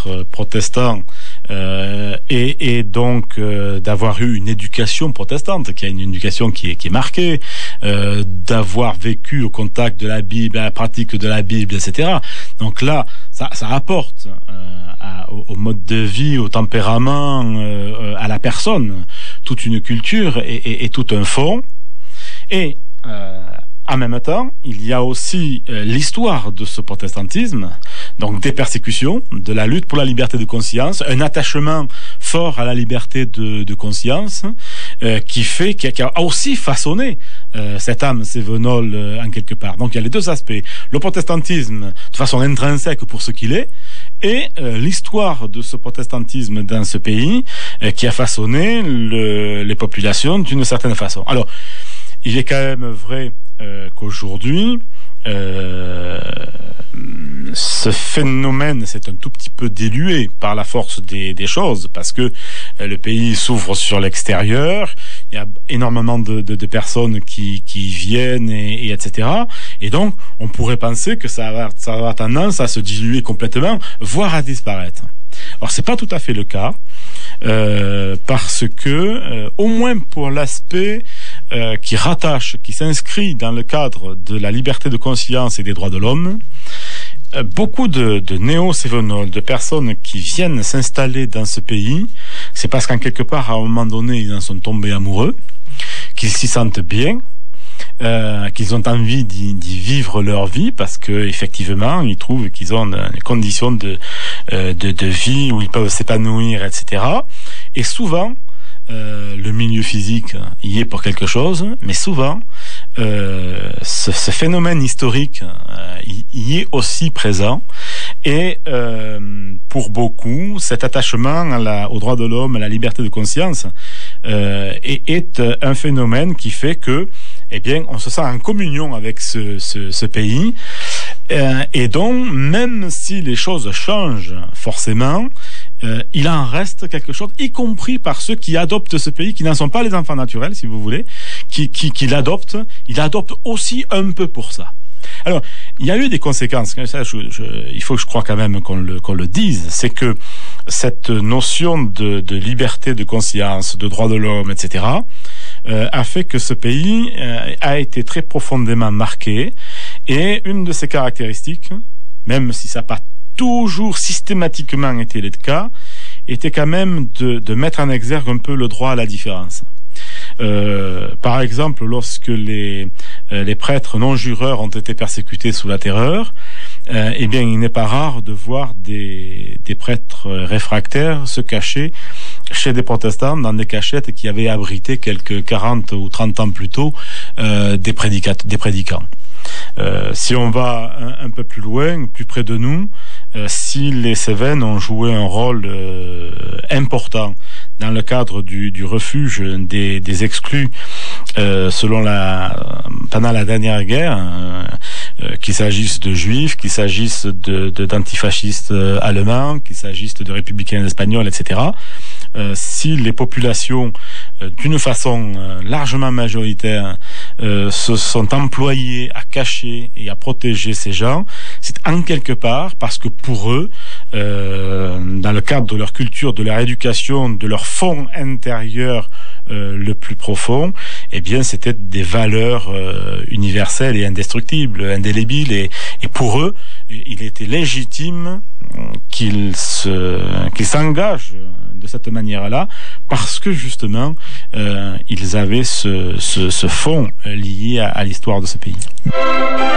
d'être protestant et donc d'avoir eu une éducation protestante, qui a une éducation qui est marquée, d'avoir vécu au contact de la Bible, à la pratique de la Bible, etc. Donc là, ça apporte au mode de vie, au tempérament, à la personne, toute une culture et tout un fond. Et en même temps, il y a aussi l'histoire de ce protestantisme, donc des persécutions, de la lutte pour la liberté de conscience, un attachement fort à la liberté de conscience, qui a aussi façonné cette âme cévenole en quelque part. Donc il y a les deux aspects. Le protestantisme de façon intrinsèque pour ce qu'il est, et l'histoire de ce protestantisme dans ce pays qui a façonné les populations d'une certaine façon. Alors, il est quand même vrai qu'aujourd'hui, ce phénomène s'est un tout petit peu dilué par la force des choses, parce que le pays s'ouvre sur l'extérieur, il y a énormément de personnes qui viennent et etc. Et donc, on pourrait penser que ça va avoir tendance à se diluer complètement, voire à disparaître. Alors, c'est pas tout à fait le cas, parce que, au moins pour l'aspect qui s'inscrit dans le cadre de la liberté de conscience et des droits de l'homme, beaucoup de néo-cévenols, de personnes qui viennent s'installer dans ce pays, c'est parce qu'en quelque part, à un moment donné, ils en sont tombés amoureux, qu'ils s'y sentent bien, qu'ils ont envie d'y vivre leur vie, parce que effectivement, ils trouvent qu'ils ont des conditions de vie où ils peuvent s'épanouir, etc. Et souvent, le milieu physique y est pour quelque chose, mais souvent ce phénomène historique y est aussi présent, et pour beaucoup cet attachement aux droits de l'homme, à la liberté de conscience est un phénomène qui fait que, eh bien, on se sent en communion avec ce pays, et donc même si les choses changent forcément, il en reste quelque chose, y compris par ceux qui adoptent ce pays, qui n'en sont pas les enfants naturels, si vous voulez, qui l'adoptent. Ils l'adoptent aussi un peu pour ça. Alors, il y a eu des conséquences. Ça, il faut que je crois quand même qu'on le dise. C'est que cette notion de liberté de conscience, de droits de l'homme, etc., a fait que ce pays a été très profondément marqué. Et une de ses caractéristiques, même si ça n'a pas toujours systématiquement été le cas, était quand même de mettre en exergue un peu le droit à la différence. Par exemple, lorsque les prêtres non-jureurs ont été persécutés sous la Terreur, eh bien, il n'est pas rare de voir des prêtres réfractaires se cacher chez des protestants dans des cachettes qui avaient abrité quelques 40 ou 30 ans plus tôt des prédicants. Si on va un peu plus loin, plus près de nous, si les Cévennes ont joué un rôle important dans le cadre du refuge des exclus pendant la dernière guerre, qu'il s'agisse de juifs, qu'il s'agisse d'antifascistes allemands, qu'il s'agisse de républicains espagnols, etc. Si les populations, d'une façon largement majoritaire, se sont employées à cacher et à protéger ces gens, c'est en quelque part parce que pour eux, dans le cadre de leur culture, de leur éducation, de leur fond intérieur le plus profond, eh bien, c'était des valeurs universelles et indestructibles, indélébiles, et pour eux, il était légitime qu'ils s'engagent de cette manière-là, parce que justement, ils avaient ce fond lié à l'histoire de ce pays.